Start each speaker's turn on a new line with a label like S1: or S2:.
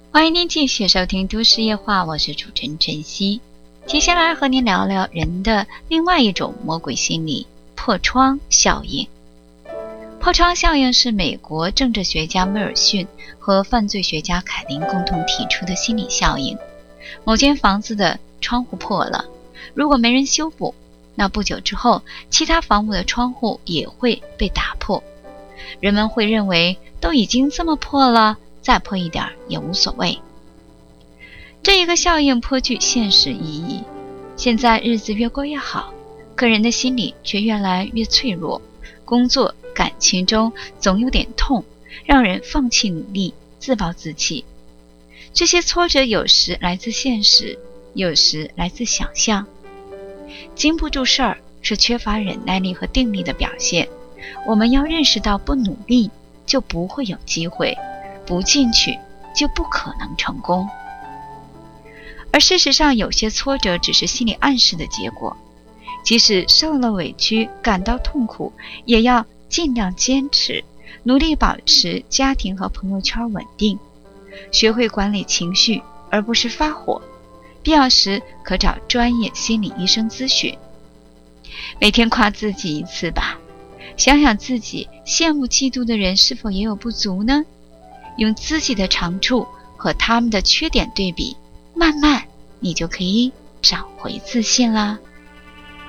S1: 欢迎您继续收听都市夜话，我是主持人晨曦。接下来和您聊聊人的另外一种魔鬼心理——破窗效应。破窗效应是美国政治学家威尔逊和犯罪学家凯林共同提出的心理效应。某间房子的窗户破了，如果没人修补，那不久之后，其他房屋的窗户也会被打破。人们会认为都已经这么破了，再破一点也无所谓。这一个效应颇具现实意义。现在日子越过越好，可人的心理却越来越脆弱，工作、感情中总有点痛，让人放弃努力，自暴自弃。这些挫折有时来自现实，有时来自想象。经不住事儿是缺乏忍耐力和定力的表现。我们要认识到，不努力就不会有机会，不进取就不可能成功。而事实上，有些挫折只是心理暗示的结果。即使受了委屈，感到痛苦，也要尽量坚持，努力保持家庭和朋友圈稳定，学会管理情绪，而不是发火。必要时可找专业心理医生咨询。每天夸自己一次吧，想想自己羡慕嫉妒的人是否也有不足呢？用自己的长处和他们的缺点对比，慢慢你就可以找回自信啦。